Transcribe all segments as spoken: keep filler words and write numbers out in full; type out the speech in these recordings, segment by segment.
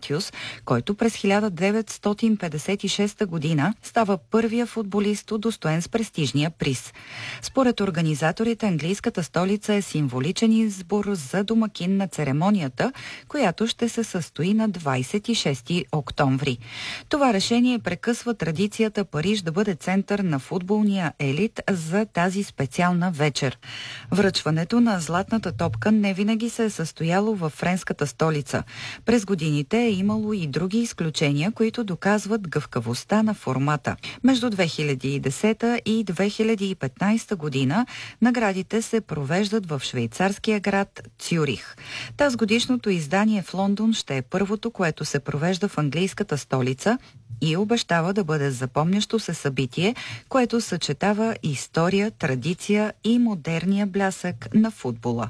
Матюс, който през хиляда деветстотин петдесет и шеста година става първия футболист, удостоен с престижния приз. Според организаторите, английската столица е символичен избор за домакин на церемонията, която ще се състои на двадесет и шести октомври. Това решение прекъсва традицията Париж да бъде център на футболния елит за тази специална вечер. Връчването на златната топка не винаги се е състояло във френската столица. През годините е имало и други изключения, които доказват гъвкавостта на формата. Между две хиляди и десета и две хиляди и петнадесета година наградите се провеждат в швейцарския град Цюрих. Тазгодишното издание в Лондон ще е първото, което се провежда в английската столица и обещава да бъде запомнящо се събитие, което съчетава история, традиция и модерния блясък на футбола.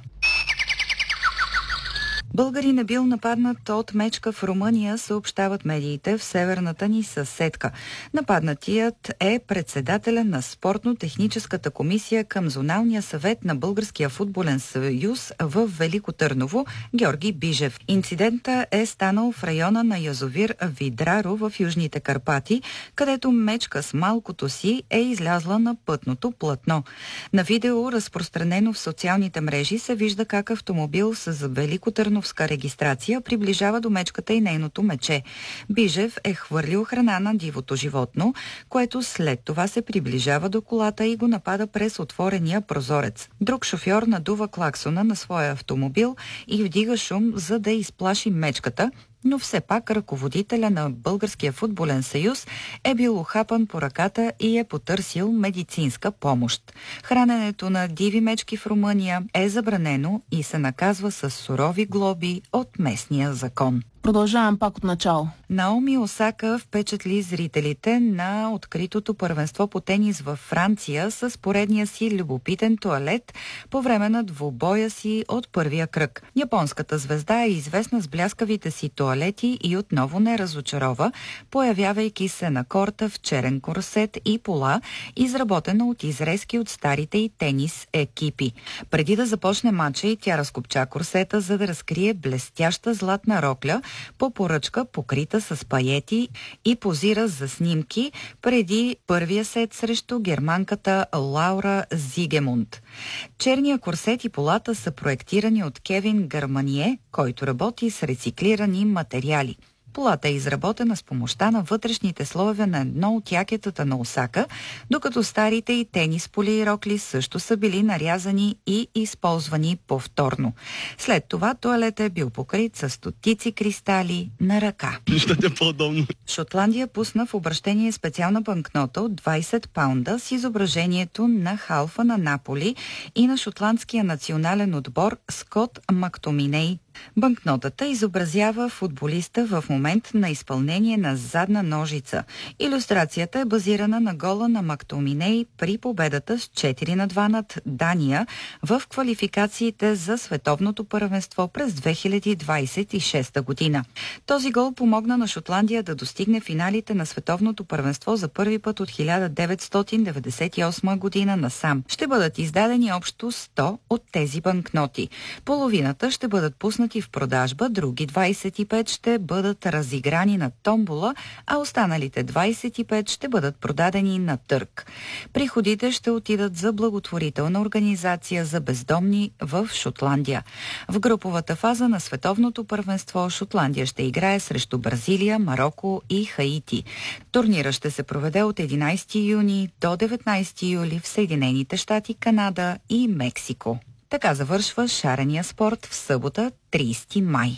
Българин е бил нападнат от мечка в Румъния, съобщават медиите в северната ни съседка. Нападнатият е председателя на спортно-техническата комисия към Зоналния съвет на Българския футболен съюз в Велико Търново, Георги Бижев. Инцидентът е станал в района на язовир Видраро в Южните Карпати, където мечка с малкото си е излязла на пътното платно. На видео, разпространено в социалните мрежи, се вижда как автомобил с Велико Търново регистрация приближава до мечката и нейното мече. Бижев е хвърлил храна на дивото животно, което след това се приближава до колата и го напада през отворения прозорец. Друг шофьор надува клаксона на своя автомобил и вдига шум, за да изплаши мечката, но все пак ръководителя на Българския футболен съюз е бил ухапан по ръката и е потърсил медицинска помощ. Храненето на диви мечки в Румъния е забранено и се наказва с сурови глоби от местния закон. Продължавам пак от начало. Наоми Осака впечатли зрителите на откритото първенство по тенис във Франция с поредния си любопитен тоалет по време на двубоя си от първия кръг. Японската звезда е известна с бляскавите си тоалети и отново не разочарова, появявайки се на корта в черен корсет и пола, изработена от изрезки от старите и тенис екипи. Преди да започне матча и тя разкопча корсета, за да разкрие блестяща златна рокля по поръчка, покрита с паети, и позира за снимки преди първия сет срещу германката Лаура Зигемунд. Черния корсет и полата са проектирани от Кевин Гармание, който работи с рециклирани материали. Полата е изработена с помощта на вътрешните слоеве на едно от якетата на Осака, докато старите и тенис поли и рокли също са били нарязани и използвани повторно. След това тоалетът е бил покрит с стотици кристали на ръка. Ще е по-удобно. Шотландия пусна в обращение специална банкнота от двадесет паунда с изображението на халфа на Наполи и на шотландския национален отбор Скот Мактоминей. Банкнотата изобразява футболиста в момент на изпълнение на задна ножица. Илюстрацията е базирана на гола на Мактоминей при победата с четири на два над Дания в квалификациите за световното първенство през две хиляди двадесет и шеста година. Този гол помогна на Шотландия да достигне финалите на световното първенство за първи път от хиляда деветстотин деветдесет и осма година насам. Ще бъдат издадени общо сто от тези банкноти. Половината ще бъдат пуснати в продажба, други двадесет и пет ще бъдат разиграни на томбола, а останалите двадесет и пет ще бъдат продадени на търг. Приходите ще отидат за благотворителна организация за бездомни в Шотландия. В груповата фаза на световното първенство Шотландия ще играе срещу Бразилия, Мароко и Хаити. Турнира ще се проведе от единадесети юни до деветнадесети юли в Съединените щати, Канада и Мексико. Така завършва шарения спорт в събота, тридесети май.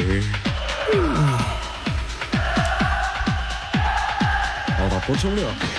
А, да, почвам ли?